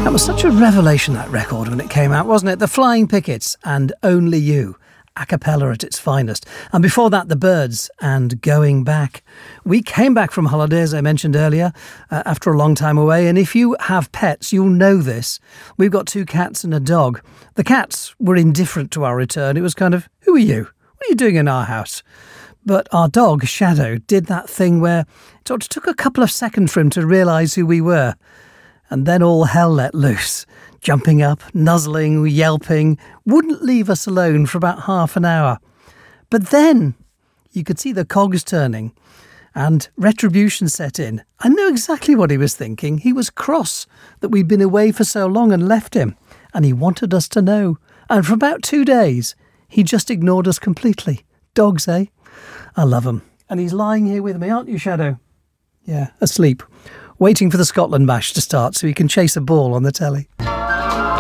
That was such a revelation, that record, when it came out, wasn't it? The Flying Pickets and Only You, a cappella at its finest. And before that, The Byrds and Going Back. We came back from holidays, I mentioned earlier, after a long time away. And if you have pets, you'll know this. We've got 2 cats and a dog. The cats were indifferent to our return. It was kind of, who are you? What are you doing in our house? But our dog, Shadow, did that thing where it sort of took a couple of seconds for him to realise who we were. And then all hell let loose, jumping up, nuzzling, yelping, wouldn't leave us alone for about half an hour. But then you could see the cogs turning and retribution set in. I know exactly what he was thinking. He was cross that we'd been away for so long and left him, and he wanted us to know. And for about 2 days, he just ignored us completely. Dogs, eh? I love them. And he's lying here with me, aren't you, Shadow? Yeah, asleep, waiting for the Scotland match to start so he can chase a ball on the telly.